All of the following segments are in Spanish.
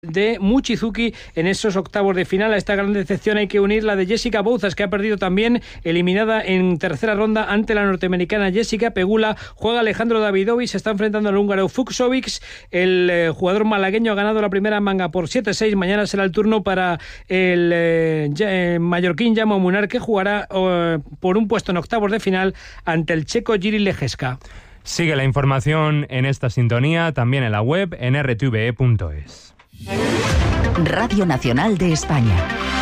de Mochizuki en esos octavos de final. A esta gran decepción hay que unir la de Jessica Bouzas, que ha perdido también, eliminada en tercera ronda ante la norteamericana Jessica Pegula. Juega Alejandro Davidovich, se está enfrentando al húngaro Fucsovics. El jugador malagueño ha ganado la primera manga por 7-6. Mañana será el turno para el mallorquín Jaume Munar, que jugará por un puesto en octavos de final ante el checo Jiří Ležeska. Sigue la información en esta sintonía, también en la web en rtve.es. Radio Nacional de España.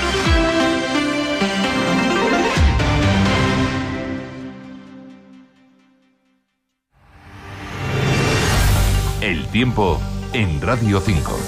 El tiempo en Radio 5.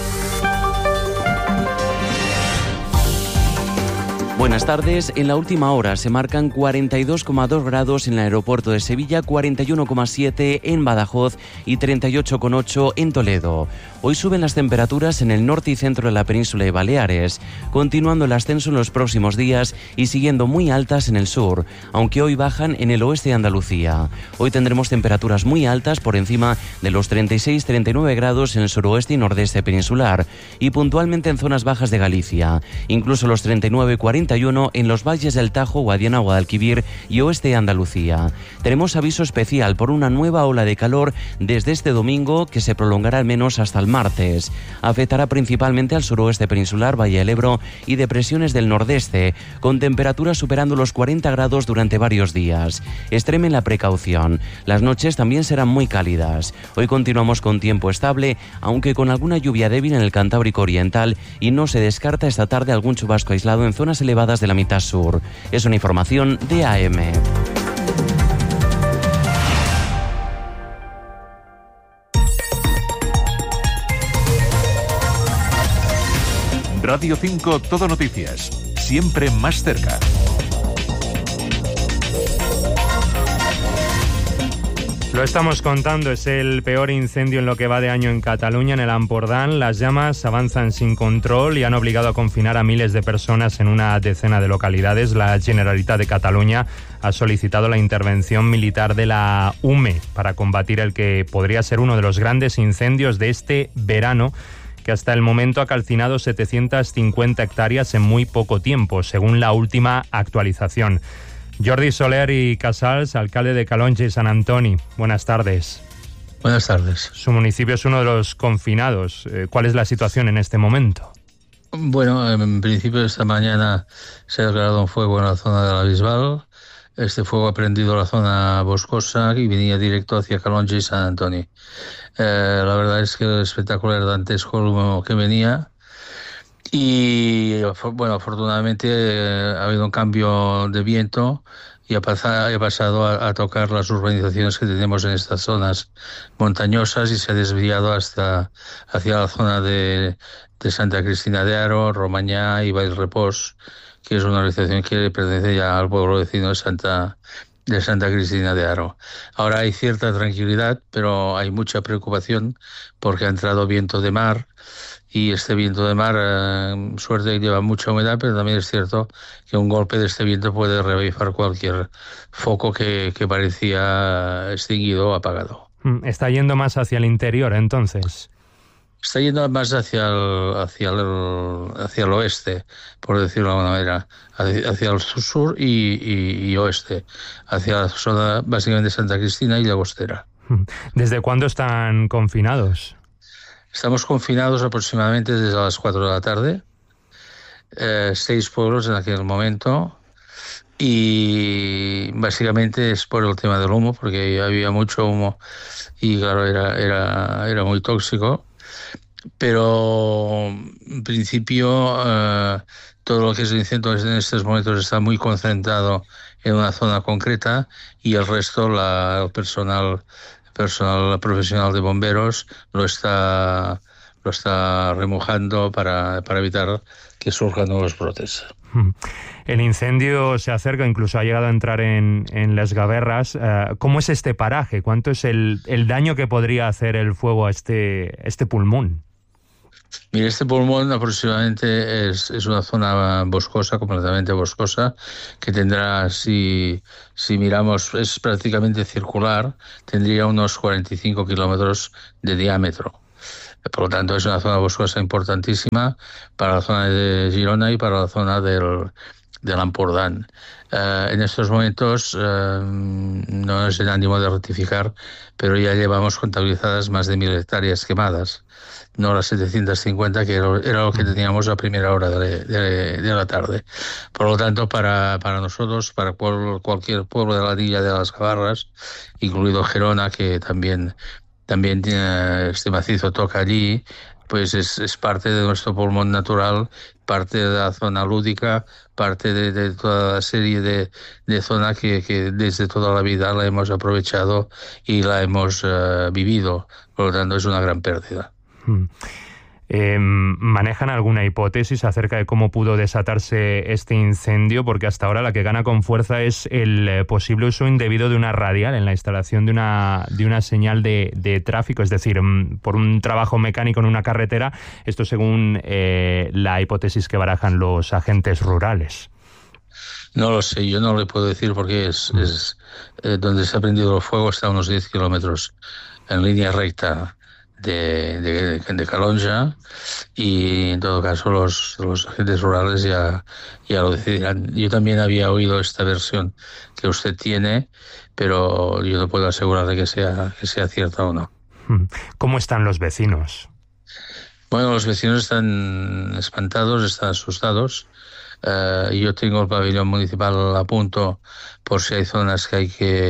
Buenas tardes. En la última hora se marcan 42,2 grados en el aeropuerto de Sevilla, 41,7 en Badajoz y 38,8 en Toledo. Hoy suben las temperaturas en el norte y centro de la península de Baleares, continuando el ascenso en los próximos días y siguiendo muy altas en el sur, aunque hoy bajan en el oeste de Andalucía. Hoy tendremos temperaturas muy altas por encima de los 36-39 grados en el suroeste y nordeste peninsular y puntualmente en zonas bajas de Galicia, incluso los 39-41 en los valles del Tajo, Guadiana, Guadalquivir y oeste de Andalucía. Tenemos aviso especial por una nueva ola de calor desde este domingo que se prolongará al menos hasta el martes. Afectará principalmente al suroeste peninsular, Valle del Ebro y depresiones del nordeste, con temperaturas superando los 40 grados durante varios días. Extremen la precaución. Las noches también serán muy cálidas. Hoy continuamos con tiempo estable, aunque con alguna lluvia débil en el Cantábrico Oriental, y no se descarta esta tarde algún chubasco aislado en zonas elevadas de la mitad sur. Es una información de AM. Radio 5 Todo Noticias, siempre más cerca. Lo estamos contando, es el peor incendio en lo que va de año en Cataluña, en el Ampurdán. Las llamas avanzan sin control y han obligado a confinar a miles de personas en una decena de localidades. La Generalitat de Cataluña ha solicitado la intervención militar de la UME para combatir el que podría ser uno de los grandes incendios de este verano, que hasta el momento ha calcinado 750 hectáreas en muy poco tiempo, según la última actualización. Jordi Soler y Casals, alcalde de Calonge y Sant Antoni. Buenas tardes. Buenas tardes. Su municipio es uno de los confinados. ¿Cuál es la situación en este momento? Bueno, en principio esta mañana se ha declarado un fuego en la zona de la Bisbal. Este fuego ha prendido la zona boscosa y venía directo hacia Calonge y Sant Antoni. La verdad es que el espectáculo era dantesco el humo que venía. Y bueno, afortunadamente ha habido un cambio de viento y ha pasado a tocar las urbanizaciones que tenemos en estas zonas montañosas y se ha desviado hacia la zona de Santa Cristina de Aro, Romañá y Vallrepós, que es una urbanización que pertenece ya al pueblo vecino de Santa Cristina de Aro. Ahora hay cierta tranquilidad, pero hay mucha preocupación porque ha entrado viento de mar. Y este viento de mar, suerte que lleva mucha humedad, pero también es cierto que un golpe de este viento puede revivir cualquier foco que parecía extinguido o apagado. ¿Está yendo más hacia el interior, entonces? Está yendo más hacia el oeste, por decirlo de alguna manera, hacia el sur y oeste, hacia la zona básicamente Santa Cristina y Llagostera. ¿Desde cuándo están confinados? Estamos confinados aproximadamente desde las 4 de la tarde, 6 pueblos en aquel momento, y básicamente es por el tema del humo, porque había mucho humo y claro, era muy tóxico, pero en principio todo lo que es el incendio en estos momentos está muy concentrado en una zona concreta y el resto, el personal profesional de bomberos lo está remojando para evitar que surjan nuevos brotes. El incendio se acerca, incluso ha llegado a entrar en Les Gaverras. ¿Cómo es este paraje? ¿Cuánto es el daño que podría hacer el fuego a este pulmón? Mire, este pulmón aproximadamente es una zona boscosa, completamente boscosa, que tendrá, si miramos, es prácticamente circular, tendría unos 45 kilómetros de diámetro. Por lo tanto, es una zona boscosa importantísima para la zona de Girona y para la zona del Ampurdán. En estos momentos, no es el ánimo de rectificar, pero ya llevamos contabilizadas más de 1.000 hectáreas quemadas, no las 750 que era lo que teníamos a primera hora de la tarde. Por lo tanto, para nosotros, para cualquier pueblo de la Villa de las Gavarras, incluido Gerona, que también este macizo toca allí, pues es parte de nuestro pulmón natural, parte de la zona lúdica, parte de toda la serie de zona que desde toda la vida la hemos aprovechado y la hemos vivido. Por lo tanto, es una gran pérdida. ¿Manejan alguna hipótesis acerca de cómo pudo desatarse este incendio? Porque hasta ahora la que gana con fuerza es el posible uso indebido de una radial en la instalación de una señal de tráfico, es decir, por un trabajo mecánico en una carretera, esto según la hipótesis que barajan los agentes rurales. No lo sé, yo no le puedo decir porque es donde se ha prendido el fuego, está a unos 10 kilómetros en línea recta de Calonge, y en todo caso los agentes rurales ya lo decidirán. Yo también había oído esta versión que usted tiene, pero yo no puedo asegurarle que sea cierta o no. ¿Cómo están los vecinos? Bueno, los vecinos están espantados, están asustados. Yo tengo el pabellón municipal a punto por si hay zonas que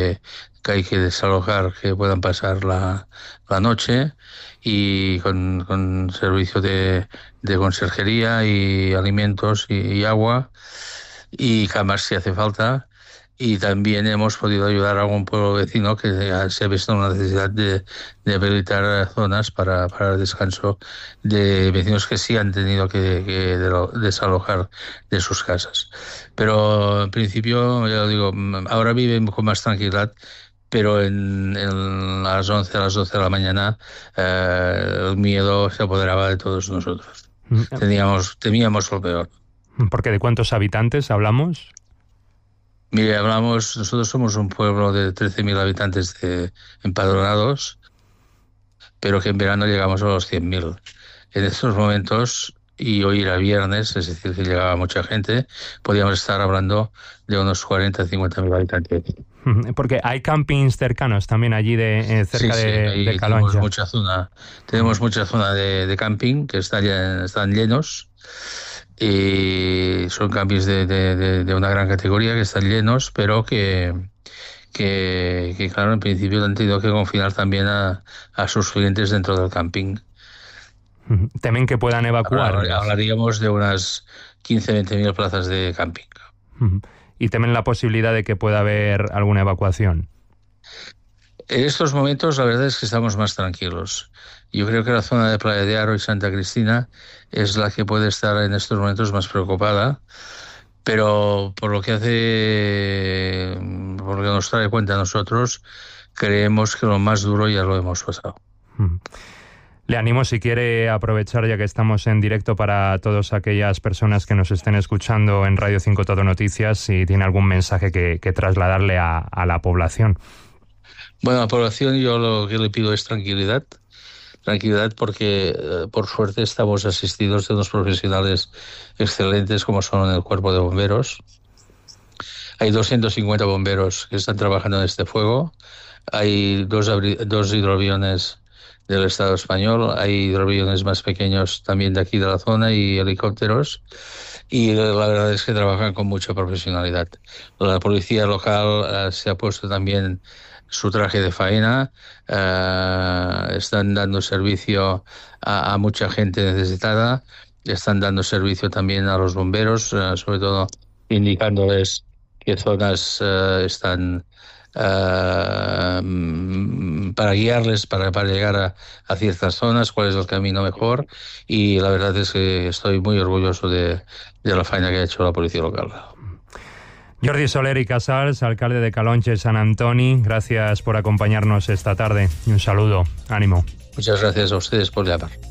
hay que desalojar, que puedan pasar la noche, y con servicio de conserjería y alimentos y agua y camas si hace falta. Y también hemos podido ayudar a algún pueblo vecino que se ha visto una necesidad de habilitar zonas para el descanso de vecinos que sí han tenido que desalojar de sus casas. Pero en principio, ya lo digo, ahora viven con más tranquilidad, pero en las 11, a las 12 de la mañana el miedo se apoderaba de todos nosotros. Temíamos lo peor. ¿Porque de cuántos habitantes hablamos? Mire, nosotros somos un pueblo de 13.000 habitantes empadronados, pero que en verano llegamos a los 100.000. En estos momentos, y hoy era viernes, es decir, que llegaba mucha gente, podíamos estar hablando de unos 50.000 habitantes. Porque hay campings cercanos también allí cerca de Calonge. Tenemos mucha zona de camping que están llenos. Y son campings de una gran categoría que están llenos, pero que claro, en principio han tenido que confinar también a sus clientes dentro del camping. ¿Temen que puedan evacuar? Hablaríamos de unas 15-20.000 plazas de camping. ¿Y temen la posibilidad de que pueda haber alguna evacuación? En estos momentos la verdad es que estamos más tranquilos. Yo creo que la zona de Playa de Aro y Santa Cristina es la que puede estar en estos momentos más preocupada, pero por lo que nos trae cuenta a nosotros, creemos que lo más duro ya lo hemos pasado. Le animo, si quiere, aprovechar, ya que estamos en directo, para todas aquellas personas que nos estén escuchando en Radio 5 Todo Noticias, si tiene algún mensaje que trasladarle a la población. Bueno, a la población yo lo que le pido es tranquilidad porque por suerte estamos asistidos de unos profesionales excelentes como son el Cuerpo de Bomberos. Hay 250 bomberos que están trabajando en este fuego. Hay dos hidroaviones del Estado español, hay hidroaviones más pequeños también de aquí de la zona y helicópteros, y la verdad es que trabajan con mucha profesionalidad. La policía local se ha puesto también su traje de faena, están dando servicio a mucha gente necesitada, están dando servicio también a los bomberos, sobre todo indicándoles qué zonas están para guiarles para llegar a ciertas zonas, cuál es el camino mejor, y la verdad es que estoy muy orgulloso de la faena que ha hecho la policía local. Jordi Soler i Casals, alcalde de Calonge Sant Antoni, gracias por acompañarnos esta tarde y un saludo. Ánimo. Muchas gracias a ustedes por llamar.